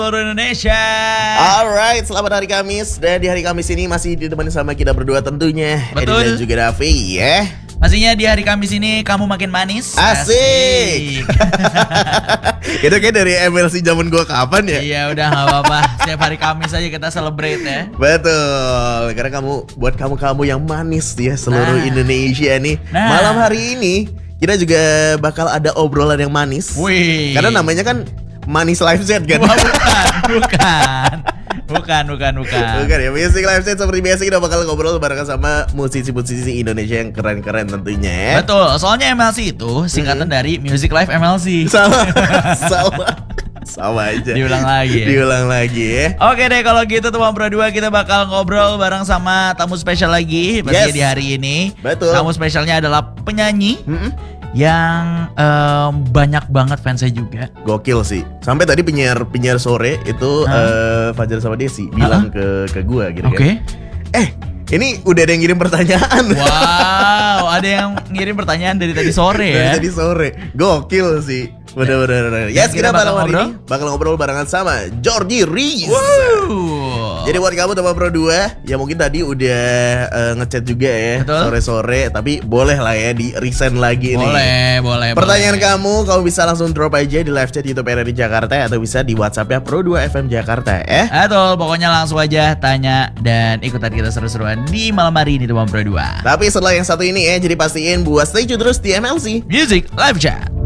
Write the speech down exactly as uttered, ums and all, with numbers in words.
seluruh Indonesia. Alright, selamat hari Kamis. Dan di hari Kamis ini masih ditemani sama kita berdua tentunya, Betul. Edi dan juga Davi ya. Pastinya di hari Kamis ini kamu makin manis. Asik, Asik. Itu kayak dari M L C zaman gua kapan ya? Iya udah gak apa-apa. Setiap hari Kamis aja kita celebrate ya. Betul, karena kamu, buat kamu-kamu yang manis ya seluruh Nah. Indonesia nih. Nah. Malam hari ini kita juga bakal ada obrolan yang manis. Wih. Karena namanya kan Manis Live Set kan? Wah, bukan, bukan. Bukan, bukan, bukan. Bukan ya, Music Live Set seperti biasa kita bakal ngobrol barengan sama musisi-musisi Indonesia yang keren-keren tentunya ya. Betul, soalnya M L C itu singkatan Hmm. dari Music Live M L C. Sama, sama, sama aja. Diulang lagi ya. Diulang lagi ya. Oke deh, kalau gitu teman Pro dua kita bakal ngobrol bareng sama tamu spesial lagi pastinya Yes. di hari ini. Betul. Tamu spesialnya adalah penyanyi Mm-mm. yang em, banyak banget fansnya juga. Gokil sih. Sampai tadi penyiar penyiar sore itu Hah? eh, Fajar sama Desi bilang ke ke gua gitu Oke. kan. Eh, ini udah ada yang ngirim pertanyaan. Wow, ada yang ngirim pertanyaan dari tadi sore Dari ya. tadi sore. Gokil sih. Bener-bener. Dan Yes, kita kita malam bakal hari ngobrol? ini bakal ngobrol barengan sama Jordi Riz. Wow. Jadi buat kamu teman Pro dua ya mungkin tadi udah eh, ngechat juga ya Betul. sore-sore, tapi boleh lah ya di resend lagi nih. boleh, boleh. Pertanyaan boleh. kamu kamu bisa langsung drop aja di live chat YouTube R R I Jakarta atau bisa di WhatsApp-nya Pro dua F M Jakarta ya. Betul, pokoknya langsung aja tanya dan ikutan kita seru-seruan di malam hari ini teman Pro dua. Tapi setelah yang satu ini ya, jadi pastiin buat stay tune terus di M L C. Music Live Chat.